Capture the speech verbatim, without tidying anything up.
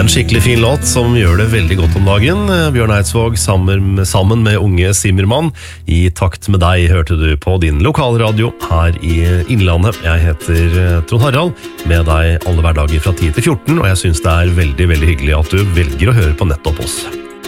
En skikkelig fin låt som gjør det veldig godt om dagen. Bjørn Eidsvåg sammen, sammen med unge Simmermann. I takt med deg hørte du på din lokalradio her i Innlandet. Jeg heter Trond Harald, med deg alle hverdager fra ti til fjorten, og jeg synes det er veldig, veldig hyggelig at du velger å høre på nettopp oss.